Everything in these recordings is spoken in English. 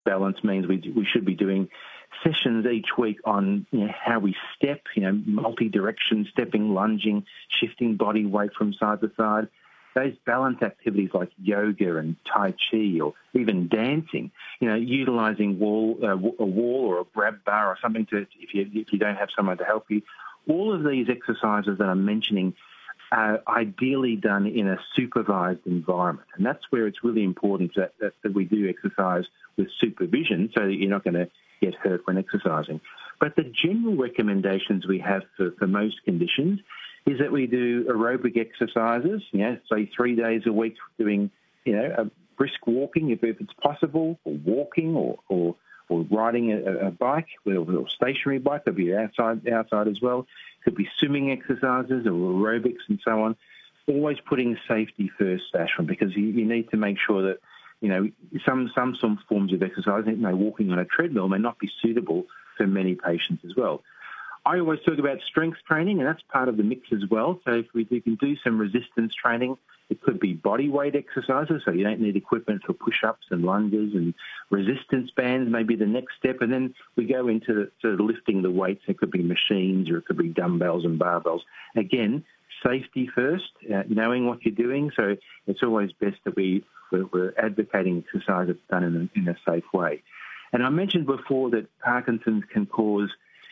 balance means we should be doing sessions each week on how we step, multi-direction stepping, lunging, shifting body weight from side to side. Those balance activities like yoga and Tai Chi or even dancing, utilising a wall or a grab bar or something if you don't have someone to help you. All of these exercises that I'm mentioning are ideally done in a supervised environment. And that's where it's really important that we do exercise with supervision so that you're not going to get hurt when exercising. But the general recommendations we have for most conditions is that we do aerobic exercises, say 3 days a week doing, a brisk walking if it's possible, or walking or riding a bike, or a stationary bike, could be outside as well. Could be swimming exercises or aerobics and so on. Always putting safety first, Ashwin, because you need to make sure that, some forms of exercise, walking on a treadmill may not be suitable for many patients as well. I always talk about strength training, and that's part of the mix as well. So if we can do some resistance training, it could be body weight exercises, so you don't need equipment for push-ups and lunges, and resistance bands may be the next step. And then we go into sort of lifting the weights. It could be machines or it could be dumbbells and barbells. Again, safety first, knowing what you're doing. So it's always best that we're advocating exercise that's done in a safe way. And I mentioned before that Parkinson's can cause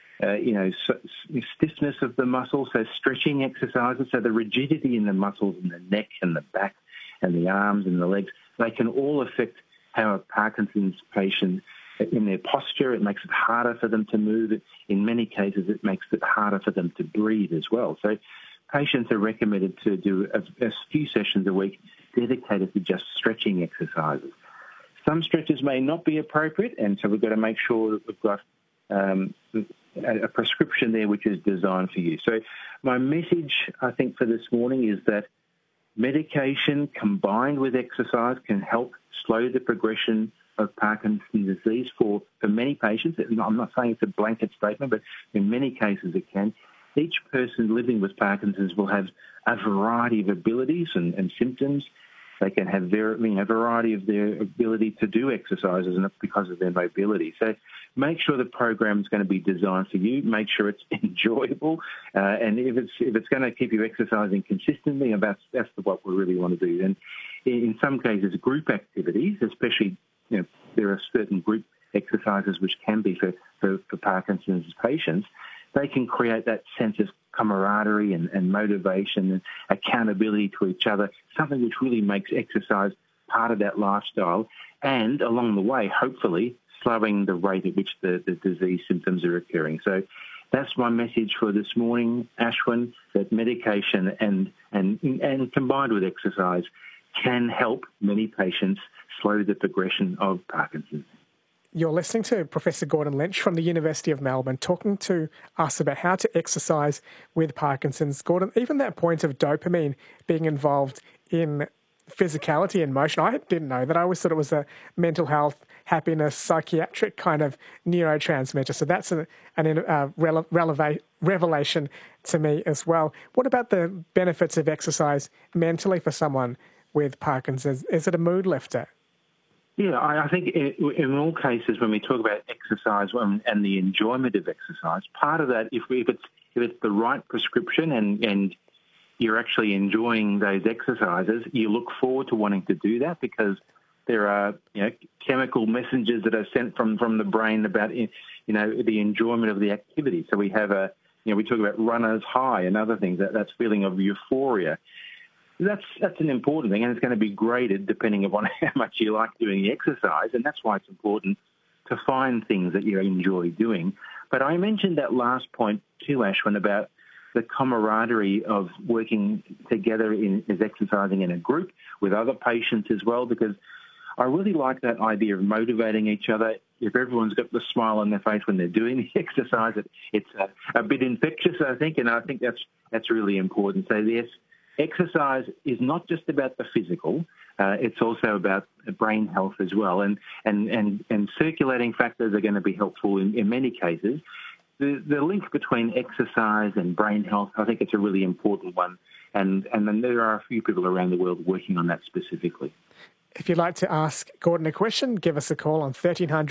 stiffness of the muscles, so stretching exercises, so the rigidity in the muscles in the neck and the back and the arms and the legs, they can all affect how a Parkinson's patient, in their posture, it makes it harder for them to move. In many cases, it makes it harder for them to breathe as well. So patients are recommended to do a few sessions a week dedicated to just stretching exercises. Some stretches may not be appropriate, and so we've got to make sure that we've got a prescription there which is designed for you. So my message, I think, for this morning is that medication combined with exercise can help slow the progression of Parkinson's disease for many patients. I'm not saying it's a blanket statement, but in many cases it can. Each person living with Parkinson's will have a variety of abilities and symptoms. They can have a variety of their ability to do exercises, and it's because of their mobility. So make sure the program is going to be designed for you. Make sure it's enjoyable, and if it's going to keep you exercising consistently, and that's what we really want to do. And in some cases, group activities, especially, there are certain group exercises which can be for Parkinson's patients. They can create that sense of camaraderie and motivation and accountability to each other, something which really makes exercise part of that lifestyle, and along the way, hopefully, slowing the rate at which the disease symptoms are occurring. So that's my message for this morning, Ashwin, that medication and combined with exercise can help many patients slow the progression of Parkinson's. You're listening to Professor Gordon Lynch from the University of Melbourne talking to us about how to exercise with Parkinson's. Gordon, even that point of dopamine being involved in physicality and motion, I didn't know that. I always thought it was a mental health, happiness, psychiatric kind of neurotransmitter. So that's a revelation to me as well. What about the benefits of exercise mentally for someone with Parkinson's? Is it a mood lifter? Yeah, I think in all cases when we talk about exercise and the enjoyment of exercise, part of that, if it's the right prescription and you're actually enjoying those exercises, you look forward to wanting to do that because there are chemical messages that are sent from the brain about the enjoyment of the activity. So we have we talk about runner's high and other things, that feeling of euphoria. That's an important thing, and it's going to be graded depending upon how much you like doing the exercise, and that's why it's important to find things that you enjoy doing. But I mentioned that last point too, Ashwin, about the camaraderie of working together as exercising in a group with other patients as well, because I really like that idea of motivating each other. If everyone's got the smile on their face when they're doing the exercise, it's a bit infectious, I think, and I think that's really important. So yes, exercise is not just about the physical, it's also about brain health as well. And circulating factors are going to be helpful in many cases. The link between exercise and brain health, I think it's a really important one. And then there are a few people around the world working on that specifically. If you'd like to ask Gordon a question, give us a call on 1300